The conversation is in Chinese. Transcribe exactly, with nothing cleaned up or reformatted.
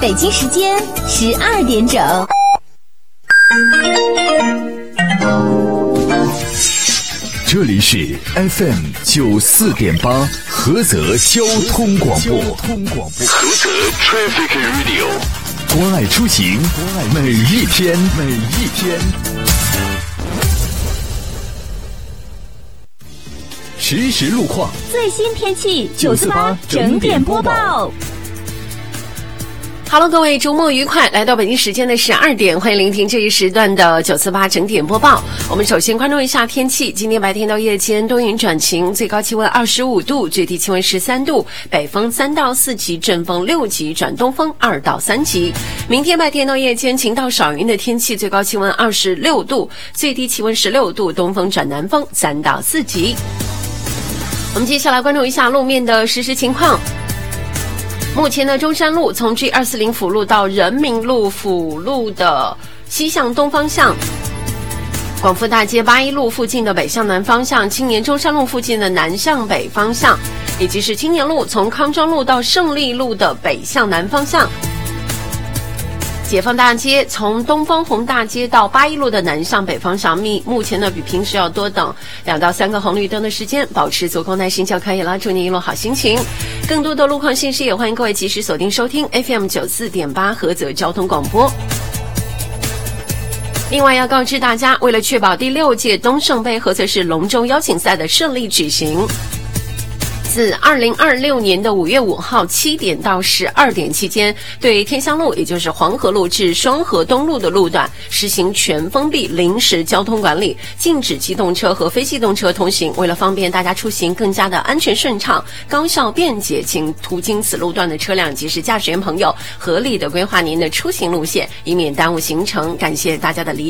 北京时间十二点整。 这里是 F M 九四点八菏泽交通广播， 菏泽 Traffic Radio， 关爱出行，每一天，每一天。实时路况， 最新天气，九四八整点播报。 Hello， 各位，周末愉快！来到北京时间的十二点，欢迎聆听这一时段的九四八整点播报。我们首先关注一下天气，今天白天到夜间多云转晴，最高气温二十五度，最低气温十三度，北风三到四级，阵风六级转东风二到三级。明天白天到夜间晴到少云的天气，最高气温二十六度，最低气温十六度，东风转南风三到四级。我们接下来关注一下路面的实时情况。目前的中山路从 G 二四零 辅路到人民路辅路的西向东方向，广福大街八一路附近的北向南方向，青年中山路附近的南向北方向，以及是青年路从康庄路到胜利路的北向南方向。解放大街从东方红大街到八一路的南向北方向，目前呢比平时要多等两到三个红绿灯的时间，保持足够耐心就可以了。祝你一路好心情。更多的路况信息也欢迎各位及时锁定收听 F M 九四点八菏泽交通广播。另外要告知大家，为了确保第六届东胜杯菏泽市龙舟邀请赛的顺利举行，自二零二六年的五月五号七点到十二点期间，对天香路也就是黄河路至双河东路的路段实行全封闭临时交通管理，禁止机动车和非机动车通行。为了方便大家出行更加的安全顺畅、高效便捷，请途经此路段的车辆及时驾驶员朋友合理的规划您的出行路线，以免耽误行程。感谢大家的理